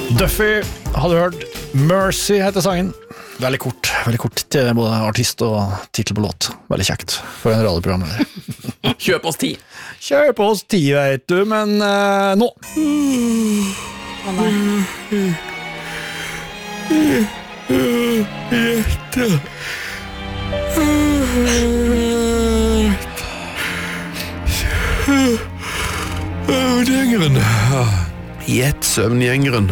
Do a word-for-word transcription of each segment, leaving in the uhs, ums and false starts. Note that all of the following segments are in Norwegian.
Duffy hadde du hørt. Mercy heter sangen. Veldig kort, veldig kort til både artist og titel på låt. Veldig kjekt for en radioprogram. Kjøp oss tid. Kjøp oss tid, vet du, men uh, nå. Å nei. Søvngjengeren. Gjett søvngjengeren.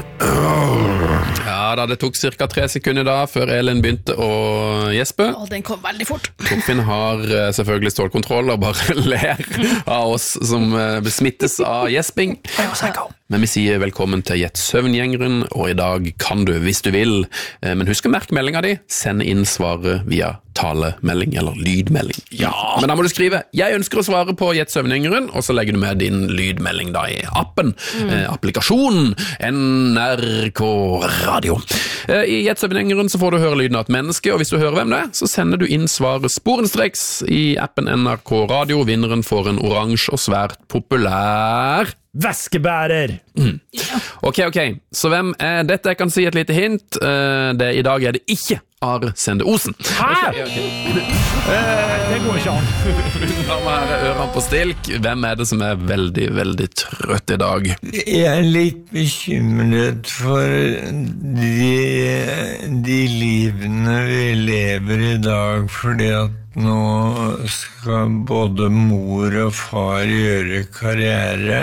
Ja da, det tok cirka tre sekunder da før Elin begynte å gjespe. Å, den kom veldig fort. Torfinn har uh, selvfølgelig stålkontroll og bare ler av oss som uh, besmittes av gjesping. Men vi sier velkommen til Gjett søvngjengeren, og i dag kan du, hvis du vil, uh, men husk å merke meldinga di, sende inn svaret via talemelding eller lydmelding. Ja, men da må du skrive jeg ønsker å svare på Gjett søvngjengeren, og så legger du med din lydmelding da i appen, mm. eh, applikasjonen N R K Radio. Eh, I Gjett søvngjengeren så får du høre lyden av et menneske, og hvis du hører hvem det er, så sender du inn svaret sporenstreks i appen N R K Radio. Vinneren får en oransje og svært populær Væskebærer. Mm. Ja. Ok, ok. Så hvem er dette? Jeg kan si et lite hint. Uh, det, I dag er det ikke Are Sende Osen. Hæ? Okay, okay. uh, det går ikke an. Da må jeg ha ørene på stilk. Hvem er det som er veldig, veldig trøtt i dag? Jeg er litt bekymret for de, de livene vi lever i dag, fordi at nå skal både mor og far gjøre karriere.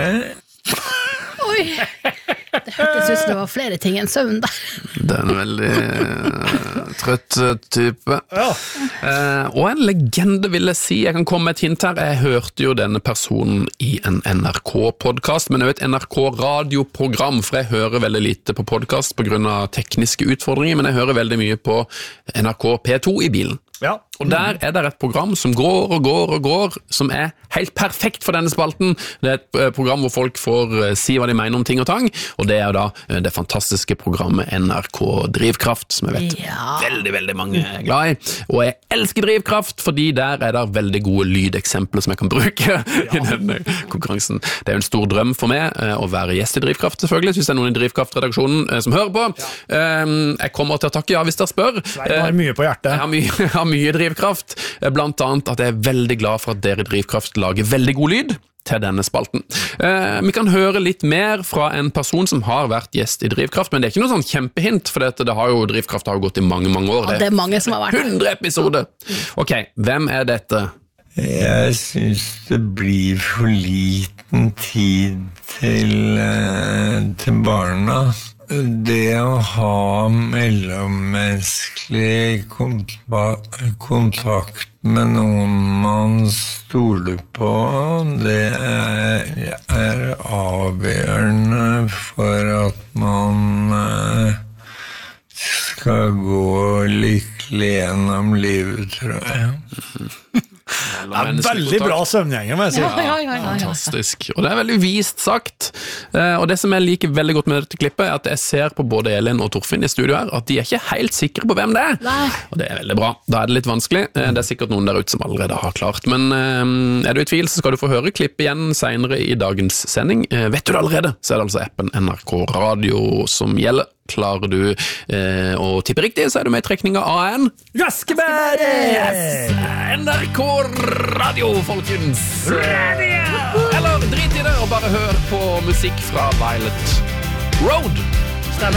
Oi, det hørtes ut som det var flere ting enn søvn der. Det er en veldig uh, trøtt type. Ja. Uh, og en legende vil jeg si. Jeg kan komme med et hint her. Jeg hørte jo denne personen i en N R K-podcast, men også et N R K-radioprogram, for jeg hører veldig lite på podcast på grunn av tekniske utfordringer, men jeg hører veldig mye på N R K P to i bilen. Ja. Og der er det et program som går og går og går, som er helt perfekt for denne spalten. Det er et program hvor folk får si hva de mener om ting og tang, og det er jo da det fantastiske programmet N R K Drivkraft, som jeg vet ja. veldig, veldig mange er glad i. Og jeg elsker Drivkraft, fordi der er det veldig gode lydeksempler som jeg kan bruke ja. i denne konkurransen. Det er jo en stor drøm for meg å være gjest i Drivkraft, selvfølgelig, hvis det er noen i Drivkraft-redaksjonen som hører på. Ja. Jeg kommer til å takke ja hvis dere spør. Svein har mye på hjertet. Jeg har mye, jeg har mye Drivkraft, blant annet at jeg er veldig glad for at dere i Drivkraft lager veldig god lyd til denne spalten. Eh, vi kan høre litt mer fra en person som har vært gjest i Drivkraft, men det er ikke noe sånn kjempehint, for dette, det har jo, Drivkraft har jo gått i mange, mange år. Ja, det er mange som har vært hundre episoder. Ok, hvem er dette? Jeg synes det blir for liten tid til, til barna. Det å ha mellommenneskelig kontakt med noen man stoler på, det er, er avgjørende for at man skal gå lykkelig gjennom livet, tror jeg. Det er veldig bra søvngjenger, må jeg si. Ja, ja, ja, ja. Fantastisk. Og det er veldig vist sagt. Og det som jeg liker veldig godt med dette klippet, er at jeg ser på både Elin og Torfinn i studio her, at de er ikke helt sikre på hvem det er. Nei. Og det er veldig bra. Da er det litt vanskelig. Det er sikkert noen der ute som allerede har klart. Men er du i tvil, så skal du få høre klippet igjen senere i dagens sending. Vet du det allerede, så er det altså appen N R K Radio som gjelder. Klarer du eh, å tippe riktig, så er du med i trekning av en Væskebærer! Yes! N R K Radio, folkens! Radio! Eller drit i det og bare hør på musikk fra Violet Road.